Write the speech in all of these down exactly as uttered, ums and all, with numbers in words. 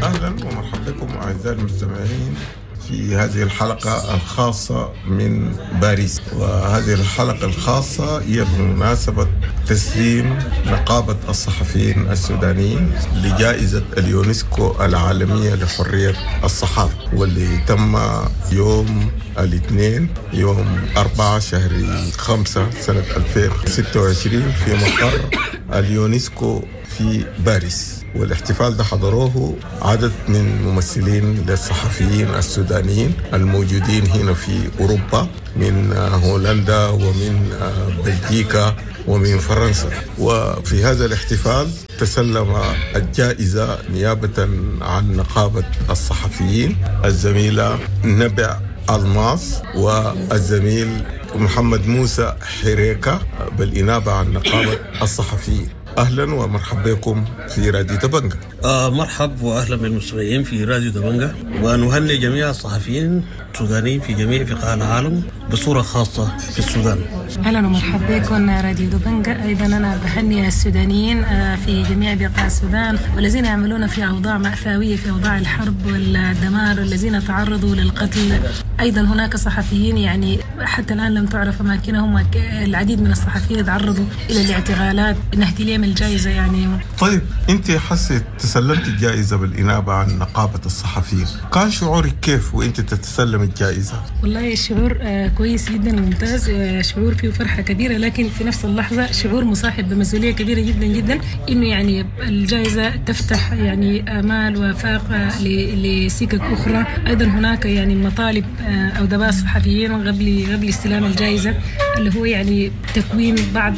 أهلا ومرحبا بكم أعزائي المستمعين في هذه الحلقة الخاصة من باريس. وهذه الحلقة الخاصة هي بمناسبة تسليم نقابة الصحفيين السودانيين لجائزة اليونسكو العالمية لحرية الصحافة، واللي تم يوم الاثنين يوم أربعة شهر خمسة سنة ألفين وستة وعشرين في مقر اليونسكو في باريس. والاحتفال ده حضروه عدد من ممثلين للصحفيين السودانيين الموجودين هنا في أوروبا، من هولندا ومن بلجيكا ومن فرنسا. وفي هذا الاحتفال تسلم الجائزة نيابة عن نقابة الصحفيين الزميلة نبع الماس والزميل محمد موسى حريكة بالإنابة عن نقابة الصحفيين. أهلا ومرحبا بكم في راديو دبنجة. آه مرحب وأهلا بالمستمعين في راديو دبنجة، ونهنئ جميع الصحفيين السودانيين في جميع بقاع العالم بصورة خاصة في السودان. أهلا ومرحبا بكم راديو دبنجة. أيضا أنا بهنئ السودانيين في جميع بقاع السودان والذين يعملون في أوضاع مأساوية، في أوضاع الحرب والدمار، الذين تعرضوا للقتل. أيضا هناك صحفيين يعني حتى الآن لم تعرف أماكنهم، العديد من الصحفيين تعرضوا إلى الاعتقالات. نهدي لهم الجائزة يعني. طيب أنت حسيت تسلمت الجائزة بالإنابة عن نقابة الصحفيين، كان شعورك كيف وأنت تتسلم الجائزة؟ والله الشعور آه كويس جدا وممتاز، شعور فيه فرحة كبيرة، لكن في نفس اللحظة شعور مصاحب بمسؤولية كبيرة جدا جدا، إنه يعني الجائزة تفتح يعني آمال وآفاق لسكك أخرى. أيضا هناك يعني مطالب آه أو دباء الصحفيين قبل قبل استلام الجائزة، اللي هو يعني تكوين بعض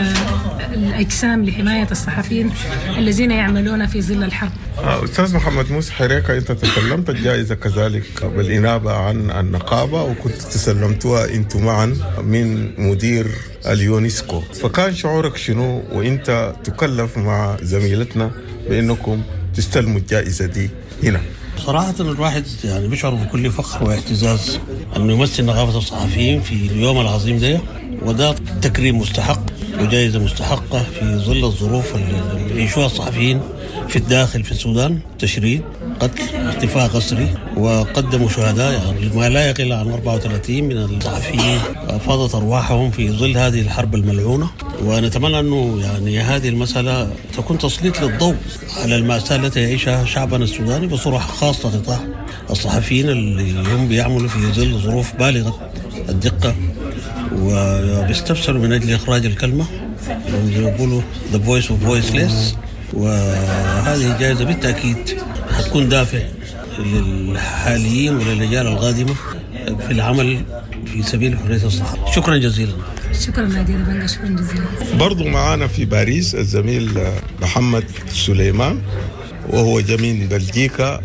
الأجسام لحماية الصحفيين الذين يعملون في ظل الحرب. أستاذ محمد موسى حريكة، أنت تسلمت الجائزة كذلك بالإنابة عن النقابة، وكنت تسلمتوها أنتم معا من مدير اليونسكو، فكان شعورك شنو وأنت تكلف مع زميلتنا بأنكم تستلموا الجائزة دي هنا؟ صراحة الواحد يعني بيشعر بكل فخر واعتزاز أنه يمثل نقابة الصحفيين في اليوم العظيم ده، وده تكريم مستحق وجائزة مستحقة في ظل الظروف اللي يعيشوها الصحفيين في الداخل في السودان: تشريد، قتل، اختفاء قسري، وقدموا شهداء يعني ما لا يقل عن أربعة وثلاثين من الصحفيين فاضت أرواحهم في ظل هذه الحرب الملعونة. ونتمنى أنه يعني هذه المسألة تكون تسليط للضوء على المأساة التي يعيشها شعبنا السوداني، بصورة خاصة قطاع الصحفيين اللي هم بيعملوا في ظل ظروف بالغة الدقة وبيستفسروا من أجل إخراج الكلمة، زي ما يقولوا the voice of voiceless. وهذه الجائزة بالتأكيد هتكون دافع للحاليين وللأجيال القادمة في العمل في سبيل حرية الصحافة. شكرا جزيلا. شكرا نادي دبنجة، شكرا جزيلا. برضو معانا في باريس الزميل محمد سليمان، وهو جميل بلجيكا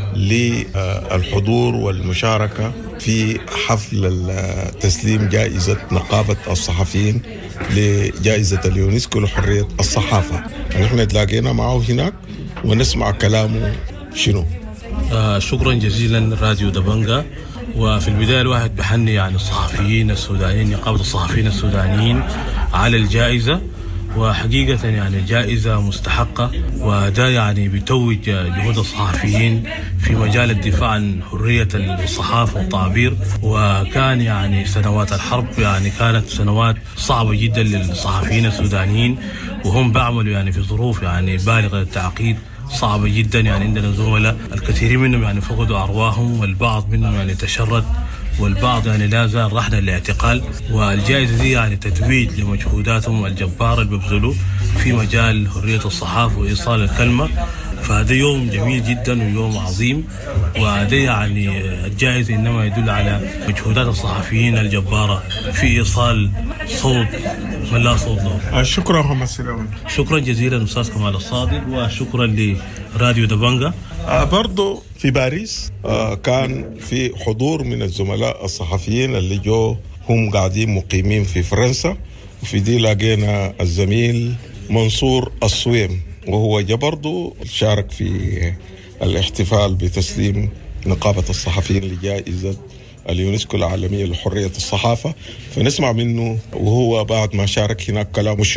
للحضور والمشاركة في حفل تسليم جائزة نقابة الصحفيين لجائزة اليونسكو لحرية الصحافة. نحن تلاقينا معه هناك ونسمع كلامه شنو. آه شكرا جزيلا راديو دبنجة. وفي البداية الواحد بحني يعني الصحفيين السودانيين، نقابة الصحفيين السودانيين على الجائزة، وحقيقة يعني جائزة مستحقة، وده يعني بيتوج جهود الصحفيين في مجال الدفاع عن حرية الصحافة والتعبير. وكان يعني سنوات الحرب يعني كانت سنوات صعبة جدا للصحفيين السودانيين، وهم بعملوا يعني في ظروف يعني بالغة التعقيد صعبة جدا. يعني عندنا زملاء الكثيرين منهم يعني فقدوا أرواحهم، والبعض منهم يعني تشرد، والبعض يعني لا زال رحنا للاعتقال. والجائزة دي يعني تتويج لمجهوداتهم الجبارة اللي بيبذلوا في مجال حرية الصحافة وإيصال الكلمة. فهذا يوم جميل جدا ويوم عظيم، وهذا يعني الجائزة إنما يدل على مجهودات الصحفيين الجبارة في إيصال صوت من لا صوت له. شكرا محمد سليمان. شكرا جزيلا أستاذ كمال الصادق، وشكرا لراديو دبنجة. آه برضو في باريس آه كان في حضور من الزملاء الصحفيين اللي جو هم قاعدين مقيمين في فرنسا، وفي دي لاقينا الزميل منصور الصويم، وهو جا برضو شارك في الاحتفال بتسليم نقابة الصحفيين لجائزة اليونسكو العالمية لحرية الصحافة. فنسمع منه وهو بعد ما شارك هناك كلامه شنو.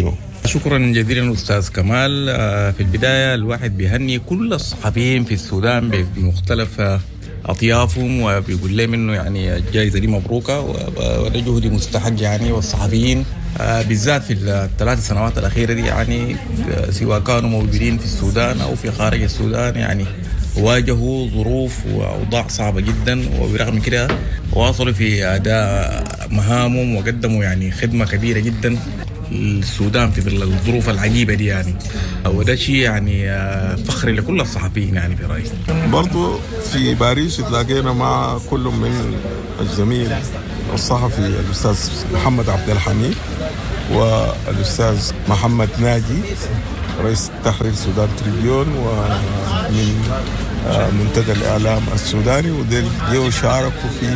شكرا جزيلا أستاذ كمال. في البداية الواحد بيهني كل الصحفيين في السودان بمختلف أطيافهم وبيقول لهم إنه يعني الجائزة دي مبروكة وده جهد مستحق يعني. والصحفيين بالذات في الثلاث سنوات الأخيرة دي يعني سواء كانوا موجودين في السودان أو في خارج السودان يعني واجهوا ظروف وأوضاع صعبة جدا، وبرغم كده واصلوا في أداء مهامهم وقدموا يعني خدمة كبيرة جدا للسودان في الظروف العجيبة دي يعني. وده شيء يعني فخر لكل الصحفيين يعني في رأيي. برضو في باريس تلاقينا مع كل من الزميل الصحفي الأستاذ محمد عبد الحميد والأستاذ محمد ناجي رئيس تحرير السودان تريبيون ومن منتدى الإعلام السوداني، ودول جو شاركوا في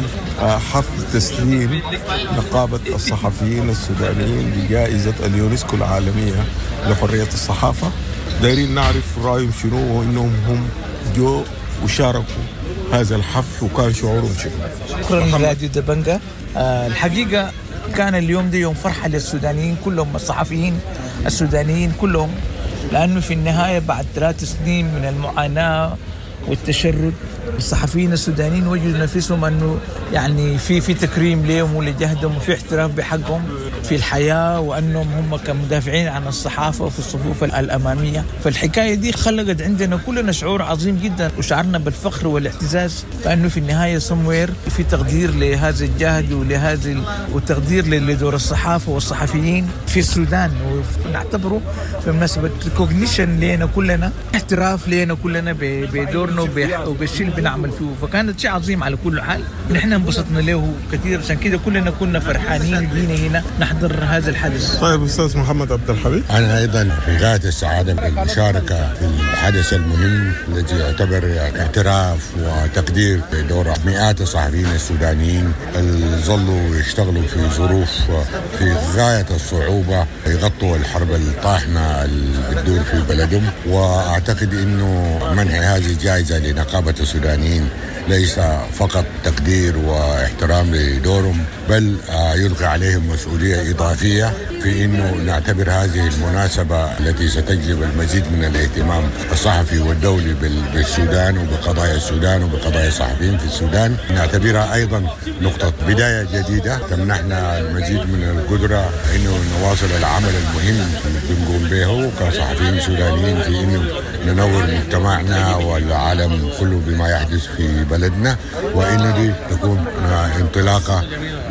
حفل تسليم نقابة الصحفيين السودانيين بجائزة اليونسكو العالمية لحرية الصحافة. دايرين نعرف رأيهم شنو وإنهم هم جو وشاركوا هذا الحفل وكان شعورهم شنو. شكرا راديو دبنجا. آه الحقيقة كان اليوم ده يوم فرحة للسودانيين كلهم، الصحفيين السودانيين كلهم، لأنه في النهاية بعد ثلاث سنين من المعاناة والتشرد الصحفيين السودانيين وجدوا نفسهم أنه يعني في في تكريم لهم ولجهدهم وفي احتراف بحقهم في الحياة، وأنهم هم كمدافعين عن الصحافة وفي الصفوف الأمامية. فالحكاية دي خلقت عندنا كلنا شعور عظيم جدا وشعرنا بالفخر والاعتزاز، لأنه في النهاية somewhere في تقدير لهذا الجهد ولهذا وتقدير لدور الصحافة والصحفيين في السودان، ونعتبره بمناسبة recognition لنا كلنا، احتراف لنا كلنا بدورنا وبالشيء اللي بنعمل فيه. فكانت شيء عظيم على كل حال، نحن انبسطنا له كثير، عشان كده كلنا كنا فرحانين جينا هنا نحضر هذا الحدث. طيب أستاذ محمد عبد الحميد. أنا أيضا في غاية السعادة بالمشاركة في الحدث المهم الذي يعتبر اعتراف وتقدير دور مئات الصحفيين السودانيين اللي ظلوا يشتغلوا في ظروف في غاية الصعوبة يغطوا الحرب الطاحنة اللي بتدور في بلدهم. وأعتقد إنه منح هذه الجائزة لنقابة السودانيين ليس فقط تقدير واحترام لدورهم، بل يلقي عليهم مسؤولية إضافية في أنه نعتبر هذه المناسبة التي ستجلب المزيد من الاهتمام الصحفي والدولي بالسودان وبقضايا السودان وبقضايا الصحفيين في السودان، نعتبرها أيضا نقطة بداية جديدة تمنحنا المزيد من القدرة أنه نواصل العمل المهم اللي بنقوم به كصحفيين سودانيين في أنه ننور مجتمعنا والعالم كله بما يحدث في بلدنا، وإنه دي تكون انطلاقة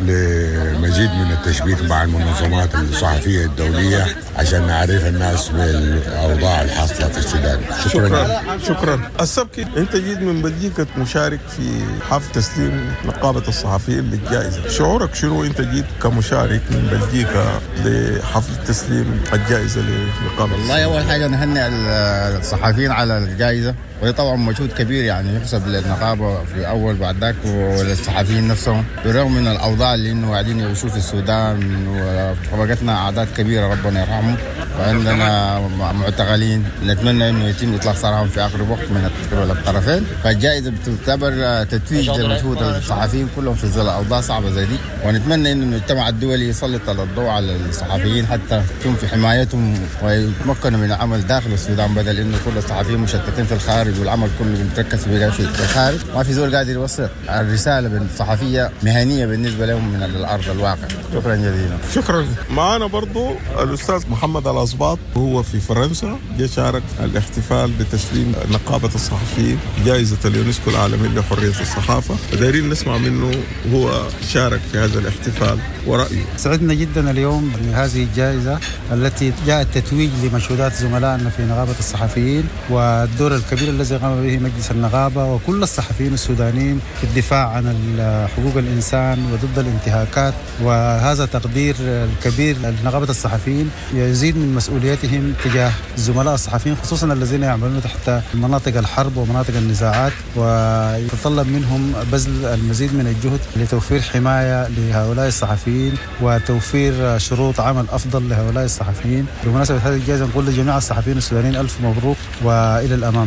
لمزيد من التشبيك مع المنظمات الصحفية الدولية عشان نعرف الناس بالأوضاع الحاصلة في السودان. شكرا شكرا, شكرا. السبكي، أنت جيت من بلجيكا مشارك في حفل تسليم نقابة الصحفيين للجائزة، شعورك شنو أنت جيت كمشارك من بلجيكا لحفل تسليم الجائزة لنقابة؟ والله أول حاجة نهنئ الصحفيين على الجائزة، وهي طبعا مجهود كبير يعني يحسب للنقابة في أول بعد ذاك وللصحفيين نفسهم، بالرغم من الأوضاع اللي إنه قاعدين يعيشوا في السودان وطبقتنا أعداد كبيرة ربنا يرحمهم، وعندنا معتقلين نتمنى إنه يتم إطلاق سراحهم في أقرب وقت من الطرفين. فالجائزة بتعتبر تتويج لمجهود الصحفيين كلهم في ظل أوضاع صعبة زي دي، ونتمنى إنه المجتمع الدولي يسلط الضوء على الصحفيين حتى يكون في حمايتهم ويتمكنوا من العمل داخل السودان، بدل إنه كل الصحفيين مشتتين في الخارج والعمل كله متركز في الخارج، ما في زول قادر يوصل الرسالة بالصحفية مهنية بالنسبة لهم من الأرض الواقع. شكرا جزيلا. شكرا. معنا برضو الأستاذ محمد الأصباط، وهو في فرنسا جاء شارك الاحتفال بتسليم نقابة الصحفيين جائزة اليونسكو العالمية لحرية الصحافة، دايرين نسمع منه هو شارك في هذا الاحتفال ورأيه. سعدنا جدا اليوم بهذه الجائزة التي جاءت تتويج لمجهودات زملائنا في نقابة الصحفيين والدور الكبير الذي قام به مجلس النقابة وكل الصحفيين السودانيين في الدفاع عن حقوق الإنسان وضد الانتهاكات، وهذا تقدير الكبير لنقابة الصحفيين يزيد من مسؤوليتهم تجاه الزملاء الصحفيين خصوصا الذين يعملون تحت مناطق الحرب ومناطق النزاعات، ويتطلب منهم بذل المزيد من الجهد لتوفير حماية لهؤلاء الصحفيين وتوفير شروط عمل أفضل لهؤلاء الصحفيين. بمناسبة هذه الجائزة نقول لجميع الصحفيين السودانيين ألف مبروك وإلى الأمام.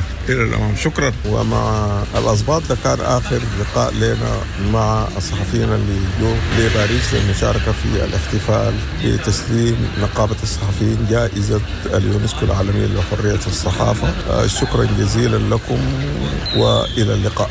إلى الأمام. شكرا. ومع الأسباط ده كان آخر لقاء لنا مع الصحفيين اللي جو لباريس للمشاركة في الاحتفال بتسليم نقابة الصحفيين جائزة اليونسكو العالمية لحرية الصحافة. شكرا جزيلا لكم وإلى اللقاء.